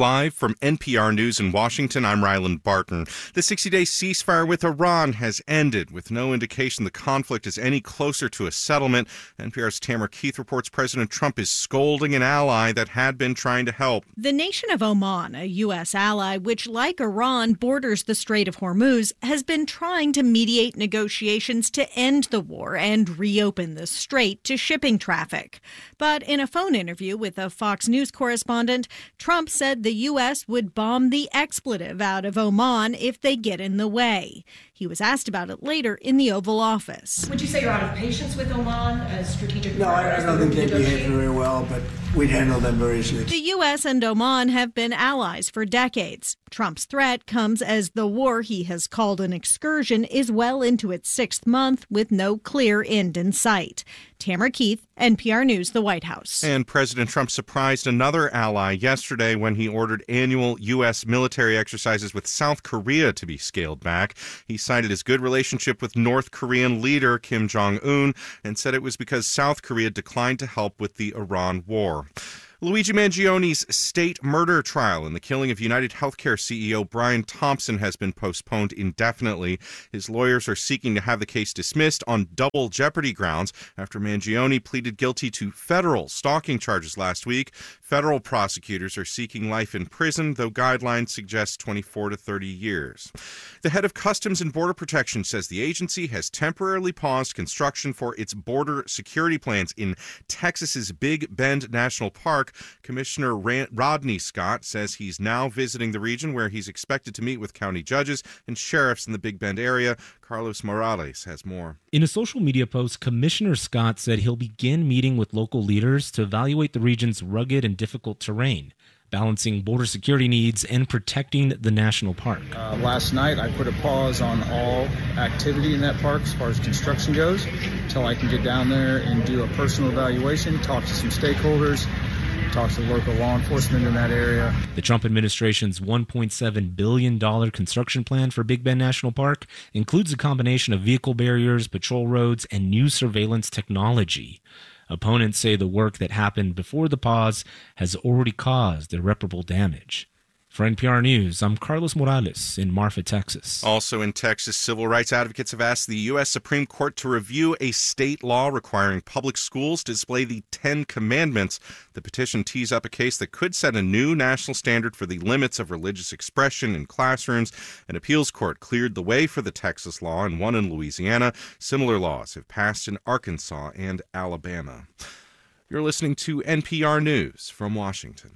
Live from NPR News in Washington, I'm Ryland Barton. The 60-day ceasefire with Iran has ended, with no indication the conflict is any closer to a settlement. NPR's Tamara Keith reports President Trump is scolding an ally that had been trying to help. The nation of Oman, a U.S. ally, which, like Iran, borders the Strait of Hormuz, has been trying to mediate negotiations to end the war and reopen the strait to shipping traffic. But in a phone interview with a Fox News correspondent, Trump said the U.S. would bomb the expletive out of Oman if they get in the way. He was asked about it later in the Oval Office. Would you say you're out of patience with Oman as strategic? No, I don't think they behave very well, but we'd handle them very easily. The U.S. and Oman have been allies for decades. Trump's threat comes as the war he has called an excursion is well into its sixth month with no clear end in sight. Tamara Keith, NPR News, the White House. And President Trump surprised another ally yesterday when he ordered annual U.S. military exercises with South Korea to be scaled back. He cited his good relationship with North Korean leader Kim Jong-un and said it was because South Korea declined to help with the Iran war. Luigi Mangioni's state murder trial in the killing of United Healthcare CEO Brian Thompson has been postponed indefinitely. His lawyers are seeking to have the case dismissed on double jeopardy grounds after Mangioni pleaded guilty to federal stalking charges last week. Federal prosecutors are seeking life in prison, though guidelines suggest 24 to 30 years. The head of Customs and Border Protection says the agency has temporarily paused construction for its border security plans in Texas's Big Bend National Park. Commissioner Rodney Scott says he's now visiting the region where he's expected to meet with county judges and sheriffs in the Big Bend area. Carlos Morales has more. In a social media post, Commissioner Scott said he'll begin meeting with local leaders to evaluate the region's rugged and difficult terrain, balancing border security needs and protecting the national park. Last night, I put a pause on all activity in that park as far as construction goes until I can get down there and do a personal evaluation, talk to some stakeholders, talk to local law enforcement in that area. The Trump administration's $1.7 billion construction plan for Big Bend National Park includes a combination of vehicle barriers, patrol roads, and new surveillance technology. Opponents say the work that happened before the pause has already caused irreparable damage. For NPR News, I'm Carlos Morales in Marfa, Texas. Also in Texas, civil rights advocates have asked the U.S. Supreme Court to review a state law requiring public schools to display the 10 Commandments. The petition tees up a case that could set a new national standard for the limits of religious expression in classrooms. An appeals court cleared the way for the Texas law and one in Louisiana. Similar laws have passed in Arkansas and Alabama. You're listening to NPR News from Washington.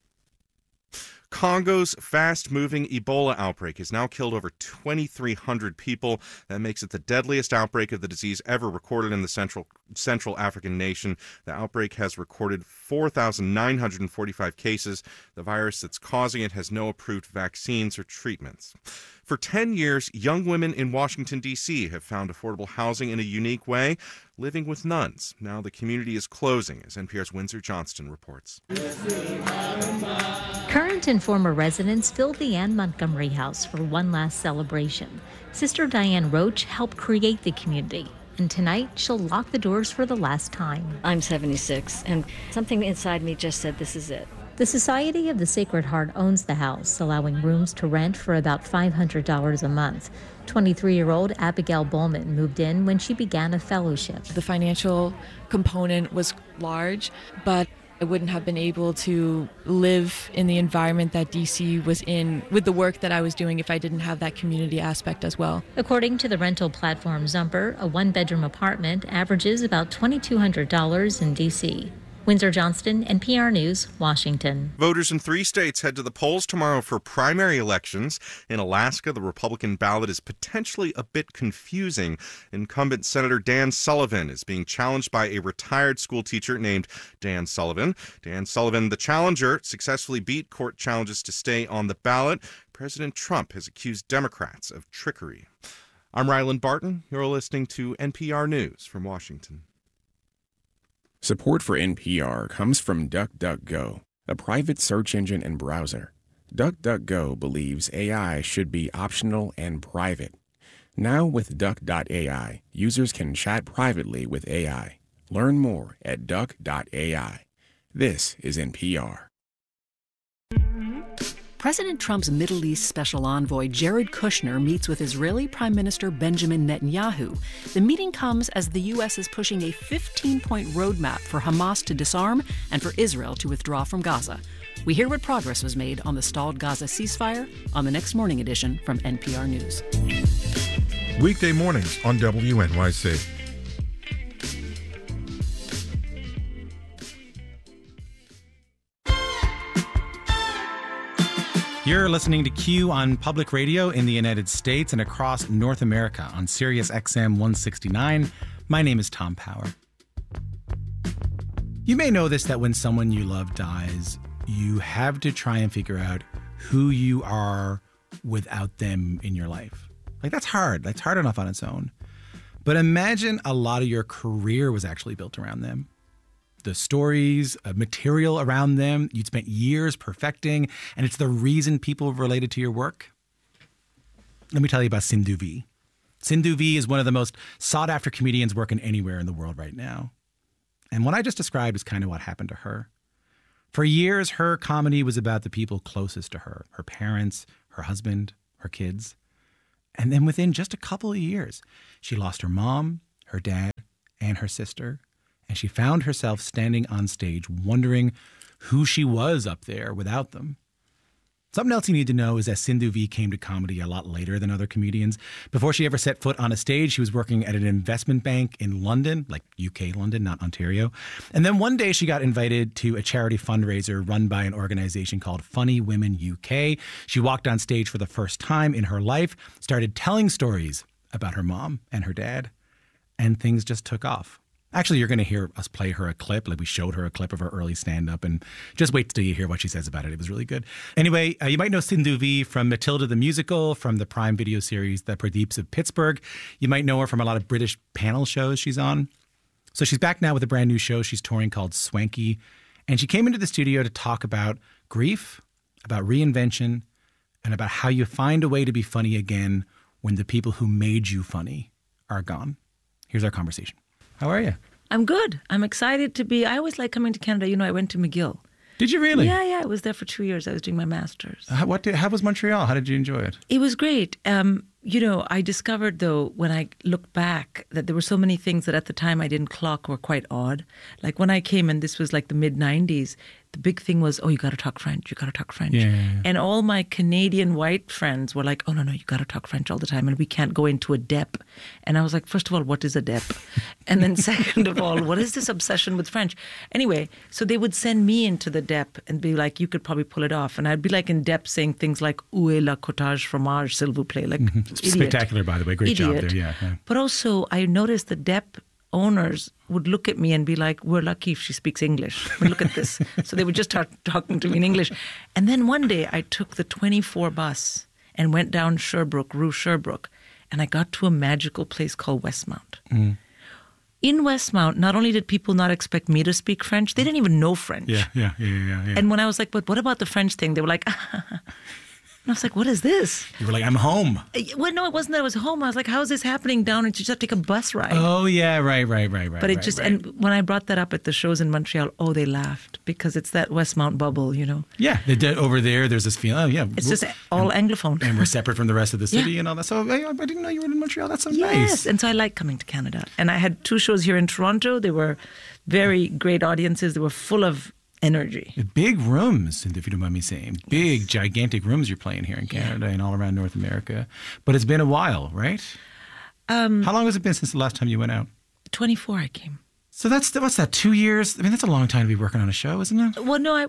Congo's fast-moving Ebola outbreak has now killed over 2,300 people. That makes it the deadliest outbreak of the disease ever recorded in the Central African nation. The outbreak has recorded 4,945 cases. The virus that's causing it has no approved vaccines or treatments. For 10 years, young women in Washington, D.C. have found affordable housing in a unique way, living with nuns. Now the community is closing, as NPR's Windsor Johnston reports. Current and former residents filled the Anne Montgomery House for one last celebration. Sister Diane Roach helped create the community, and tonight she'll lock the doors for the last time. I'm 76, and something inside me just said, this is it. The Society of the Sacred Heart owns the house, allowing rooms to rent for about $500 a month. 23-year-old Abigail Bowman moved in when she began a fellowship. The financial component was large, but I wouldn't have been able to live in the environment that DC was in with the work that I was doing if I didn't have that community aspect as well. According to the rental platform Zumper, a one-bedroom apartment averages about $2,200 in DC. Windsor Johnston, NPR News, Washington. Voters in 3 states head to the polls tomorrow for primary elections. In Alaska, the Republican ballot is potentially a bit confusing. Incumbent Senator Dan Sullivan is being challenged by a retired school teacher named Dan Sullivan. Dan Sullivan, the challenger, successfully beat court challenges to stay on the ballot. President Trump has accused Democrats of trickery. I'm Ryland Barton. You're listening to NPR News from Washington. Support for NPR comes from DuckDuckGo, a private search engine and browser. DuckDuckGo believes AI should be optional and private. Now with Duck.ai, users can chat privately with AI. Learn more at Duck.ai. This is NPR. President Trump's Middle East special envoy Jared Kushner meets with Israeli Prime Minister Benjamin Netanyahu. The meeting comes as the U.S. is pushing a 15-point roadmap for Hamas to disarm and for Israel to withdraw from Gaza. We hear what progress was made on the stalled Gaza ceasefire on the next morning edition from NPR News. Weekday mornings on WNYC. You're listening to Q on public radio in the United States and across North America on Sirius XM 169. My name is Tom Power. You may know this, that when someone you love dies, you have to try and figure out who you are without them in your life. Like, that's hard. That's hard enough on its own. But imagine a lot of your career was actually built around them. The stories, material around them, you'd spent years perfecting, and it's the reason people related to your work. Let me tell you about Sindhu Vee. Sindhu Vee is one of the most sought-after comedians working anywhere in the world right now. And what I just described is kind of what happened to her. For years, her comedy was about the people closest to her, her parents, her husband, her kids. And then within just a couple of years, she lost her mom, her dad, and her sister. And she found herself standing on stage wondering who she was up there without them. Something else you need to know is that Sindhu Vee came to comedy a lot later than other comedians. Before she ever set foot on a stage, she was working at an investment bank in London, like UK London, not Ontario. And then one day she got invited to a charity fundraiser run by an organization called Funny Women UK. She walked on stage for the first time in her life, started telling stories about her mom and her dad, and things just took off. Actually, you're going to hear us play her a clip. Like, we showed her a clip of her early stand-up, and just wait till you hear what she says about it. It was really good. Anyway, you might know Sindhu Vee from Matilda the Musical, from the Prime Video series The Pradeeps of Pittsburgh. You might know her from a lot of British panel shows she's on. So she's back now with a brand new show she's touring called Swanky. And she came into the studio to talk about grief, about reinvention, and about how you find a way to be funny again when the people who made you funny are gone. Here's our conversation. How are you? I'm good. I'm excited to be. I always like coming to Canada. You know, I went to McGill. Did you really? Yeah. I was there for 2 years. I was doing my master's. How was Montreal? How did you enjoy it? It was great. You know, I discovered, though, when I look back, that there were so many things that at the time I didn't clock were quite odd. Like when I came, and this was like the mid-'90s, the big thing was, oh, you got to talk French. You got to talk French. Yeah. And all my Canadian white friends were like, oh, no, you got to talk French all the time. And we can't go into a DEP. And I was like, first of all, what is a DEP? And then second of all, what is this obsession with French? Anyway, so they would send me into the DEP and be like, you could probably pull it off. And I'd be like in DEP saying things like, où est la cottage fromage, s'il vous plaît? Like, Spectacular, by the way. Great job there. Yeah. But also, I noticed the DEP owners would look at me and be like, we're lucky if she speaks English. I mean, look at this. So they would just start talking to me in English. And then one day I took the 24 bus and went down Rue Sherbrooke, and I got to a magical place called Westmount. Mm. In Westmount, not only did people not expect me to speak French, they didn't even know French. Yeah. And when I was like, but what about the French thing? They were like, and I was like, what is this? You were like, I'm home. Well, no, it wasn't that I was home. I was like, how is this happening down? And you just have to take a bus ride. Oh, yeah, right. But it just, and when I brought that up at the shows in Montreal, they laughed because it's that Westmount bubble, you know? Yeah, over there's this feeling, It's just all Anglophone. And we're separate from the rest of the city and all that. So I didn't know you were in Montreal. That's so nice. Yes, and so I like coming to Canada. And I had 2 shows here in Toronto. They were very great audiences. They were full of energy. Big rooms, if you don't mind me saying. Big, gigantic rooms you're playing here in Canada and all around North America. But it's been a while, right? How long has it been since the last time you went out? 24 I came. So what's that, 2 years? I mean, that's a long time to be working on a show, isn't it? Well, no,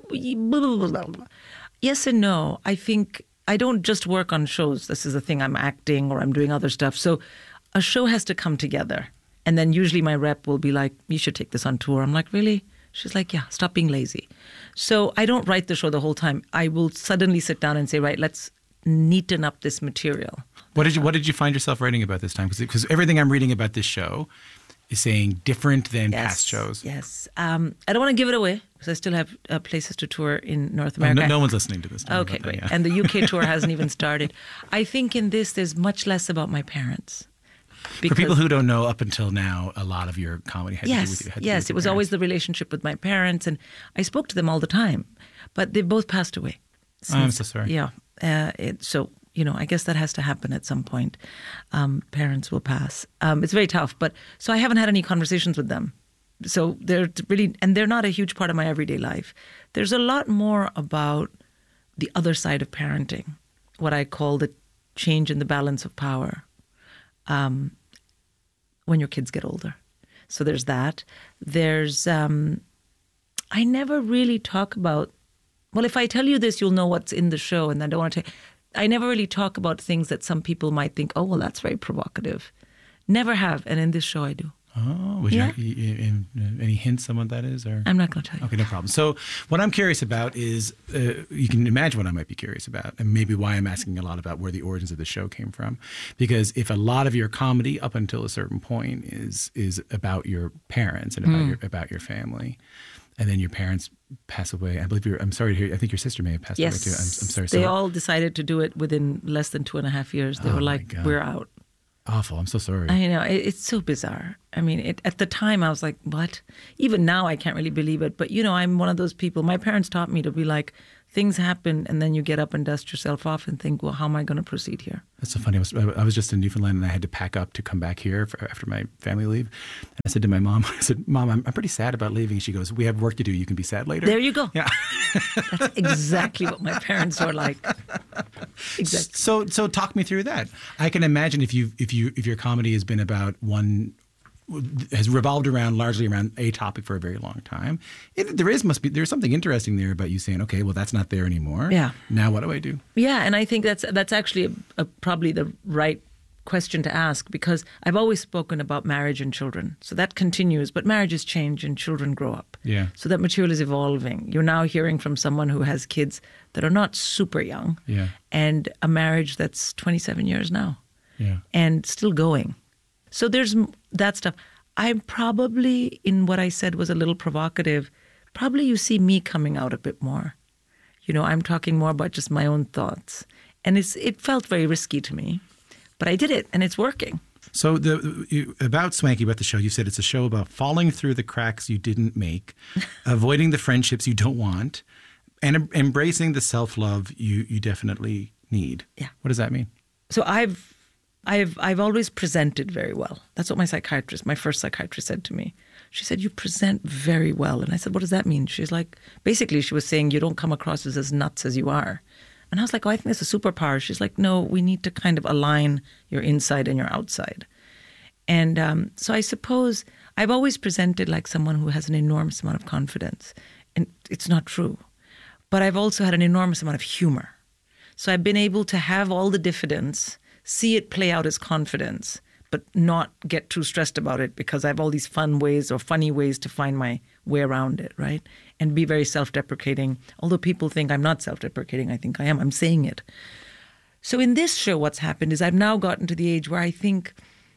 yes and no. I think I don't just work on shows. This is the thing. I'm acting or I'm doing other stuff. So a show has to come together. And then usually my rep will be like, you should take this on tour. I'm like, really? She's like, yeah, stop being lazy. So I don't write the show the whole time. I will suddenly sit down and say, right, let's neaten up this material. What did you find yourself writing about this time? Because everything I'm reading about this show is saying different than past shows. Yes. I don't want to give it away because I still have places to tour in North America. No one's listening to this. Okay, great. Yeah. And the UK tour hasn't even started. I think in this, there's much less about my parents. For people who don't know, up until now, a lot of your comedy had to do with you. Yes, it was always the relationship with my parents, and I spoke to them all the time. But they both passed away. I'm so sorry. Yeah. So, I guess that has to happen at some point. Parents will pass. It's very tough. But so I haven't had any conversations with them. So they're not a huge part of my everyday life. There's a lot more about the other side of parenting, what I call the change in the balance of power when your kids get older. So there's that. There's, I never really talk about, well, if I tell you this, you'll know what's in the show, and I don't want to I never really talk about things that some people might think, oh, well, that's very provocative. Never have. And in this show, I do. Oh, would you any hints on what that is? Or I'm not going to tell you. Okay, no problem. So what I'm curious about is, you can imagine what I might be curious about, and maybe why I'm asking a lot about where the origins of the show came from. Because if a lot of your comedy up until a certain point is about your parents and about your family, and then your parents pass away. I believe I'm sorry to hear. I think your sister may have passed away too. I'm sorry. They all decided to do it within less than 2.5 years. They were like, "We're out." Awful. I'm so sorry. I know. It's so bizarre. I mean, at the time I was like, what? Even now I can't really believe it. But, I'm one of those people. My parents taught me to be like, things happen and then you get up and dust yourself off and think, well, how am I going to proceed here? That's so funny. I was just in Newfoundland and I had to pack up to come back here after my family leave. And I said to my mom, Mom, I'm pretty sad about leaving. She goes, we have work to do. You can be sad later. There you go. Yeah. That's exactly what my parents were like. Exactly. So talk me through that. I can imagine if your comedy has been about has revolved largely around a topic for a very long time. There's something interesting there about you saying, okay, well, that's not there anymore. Yeah. Now what do I do? Yeah, and I think that's actually probably the right question to ask, because I've always spoken about marriage and children. So that continues, but marriages change and children grow up. Yeah. So that material is evolving. You're now hearing from someone who has kids that are not super young. Yeah. And a marriage that's 27 years now. Yeah. And still going. So there's that stuff. I'm probably, in what I said was a little provocative, probably you see me coming out a bit more. I'm talking more about just my own thoughts. And it felt very risky to me. But I did it, and it's working. So about Swanky, about the show, you said it's a show about falling through the cracks you didn't make, avoiding the friendships you don't want, and embracing the self-love you definitely need. Yeah. What does that mean? So I've always presented very well. That's what my first psychiatrist said to me. She said, you present very well. And I said, what does that mean? She's like, basically she was saying you don't come across as nuts as you are. And I was like, I think that's a superpower. She's like, no, we need to kind of align your inside and your outside. And so I suppose I've always presented like someone who has an enormous amount of confidence. And it's not true. But I've also had an enormous amount of humor. So I've been able to have all the diffidence, see it play out as confidence, but not get too stressed about it because I have all these fun ways or funny ways to find my way around it, right? And be very self-deprecating. Although people think I'm not self-deprecating, I think I am. I'm saying it. So in this show, what's happened is I've now gotten to the age where I think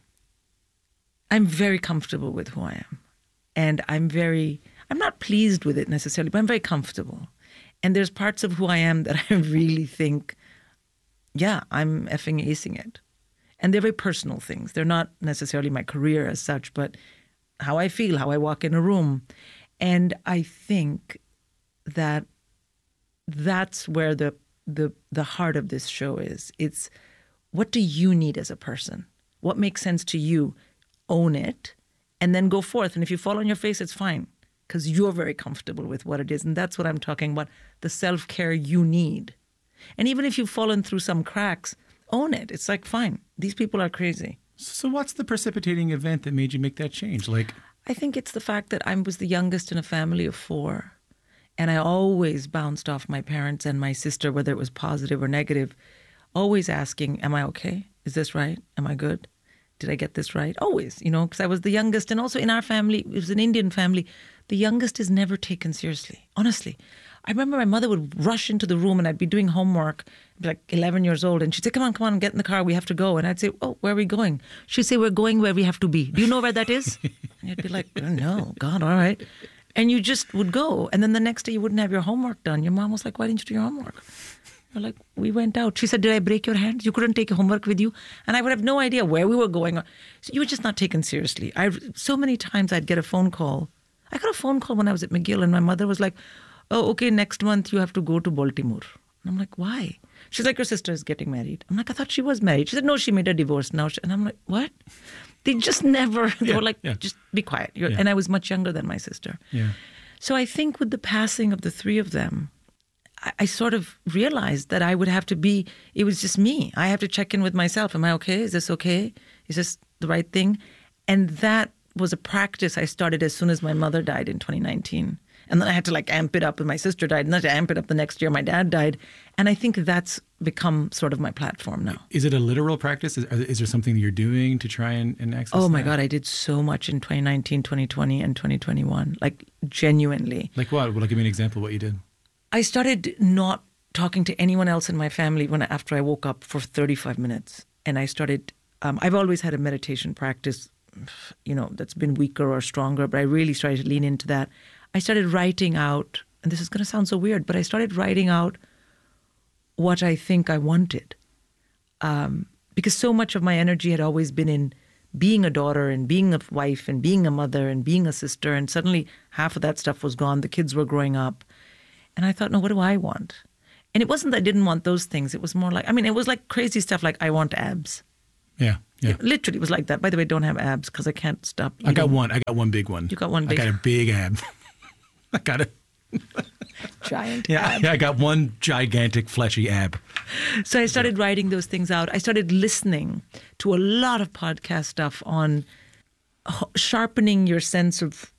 I'm very comfortable with who I am. And I'm not pleased with it necessarily, but I'm very comfortable. And there's parts of who I am that I really think, yeah, I'm effing acing it. And they're very personal things. They're not necessarily my career as such, but how I feel, how I walk in a room. And I think that that's where the heart of this show is. It's what do you need as a person? What makes sense to you? Own it and then go forth. And if you fall on your face, it's fine because you're very comfortable with what it is. And that's what I'm talking about, the self-care you need. And even if you've fallen through some cracks, own it. It's like, fine, these people are crazy. So what's the precipitating event that made you make that change? I think it's the fact that I was the youngest in a family of 4. And I always bounced off my parents and my sister, whether it was positive or negative, always asking, am I okay? Is this right? Am I good? Did I get this right? Always, because I was the youngest. And also in our family, it was an Indian family, the youngest is never taken seriously. Honestly. I remember my mother would rush into the room and I'd be doing homework, I'd be like 11 years old. And she'd say, come on, get in the car. We have to go. And I'd say, oh, where are we going? She'd say, we're going where we have to be. Do you know where that is? And you'd be like, oh, no, God, all right. And you just would go. And then the next day you wouldn't have your homework done. Your mom was like, why didn't you do your homework? You're like, we went out. She said, did I break your hand? You couldn't take your homework with you? And I would have no idea where we were going. So you were just not taken seriously. So many times I'd get a phone call. I got a phone call when I was at McGill and my mother was like, oh, okay, next month you have to go to Baltimore. And I'm like, why? She's like, your sister is getting married. I'm like, I thought she was married. She said, no, she made a divorce now. And I'm like, what? They just never, they were like, just be quiet. And I was much younger than my sister. Yeah. So I think with the passing of the three of them, I sort of realized that I would have to be, it was just me. I have to check in with myself. Am I okay? Is this okay? Is this the right thing? And that was a practice I started as soon as my mother died in 2019. And then I had to like amp it up when my sister died. And then I had to amp it up the next year my dad died. And I think that's become sort of my platform now. Is it a literal practice? Is there something that you're doing to try and access Oh my that? God, I did so much in 2019, 2020, and 2021. Like genuinely. Like what? Well, give me an example of what you did. I started not talking to anyone else in my family after I woke up for 35 minutes. And I started, I've always had a meditation practice, that's been weaker or stronger, but I really started to lean into that. I started writing out, and this is going to sound so weird, but I started writing out what I think I wanted. Because so much of my energy had always been in being a daughter and being a wife and being a mother and being a sister. And suddenly half of that stuff was gone. The kids were growing up. And I thought, no, what do I want? And it wasn't that I didn't want those things. It was more like, it was like crazy stuff like I want abs. Yeah. It literally was like that. By the way, I don't have abs because I can't stop eating. I got one big one. You got one big? I got a big ab. I got it. Giant ab. Yeah, I got one gigantic fleshy ab. So I started writing those things out. I started listening to a lot of podcast stuff on sharpening your sense of